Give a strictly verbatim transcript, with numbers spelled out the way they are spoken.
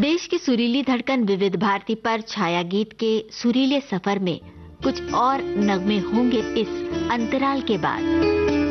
देश की सुरीली धड़कन विविध भारती पर छाया गीत के सुरीले सफर में कुछ और नगमे होंगे इस अंतराल के बाद।